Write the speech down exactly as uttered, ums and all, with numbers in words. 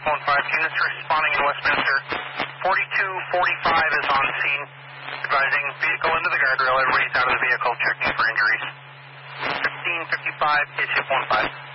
one five. Units responding in Westminster. forty-two forty-five is on scene. Advising vehicle into the guardrail. Everybody's out of the vehicle checking for injuries. fifteen fifty-five, K C one five.